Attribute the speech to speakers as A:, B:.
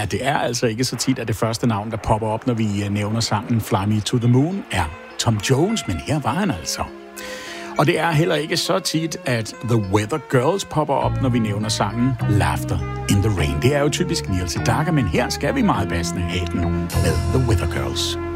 A: Ja, det er altså ikke så tit, at det første navn, der popper op, når vi nævner sangen Fly Me to the Moon, er Tom Jones, men her var han altså. Og det er heller ikke så tit, at The Weather Girls popper op, når vi nævner sangen Laughter in the Rain. Det er jo typisk Neil Sedaka, men her skal vi meget passende have den med The Weather Girls.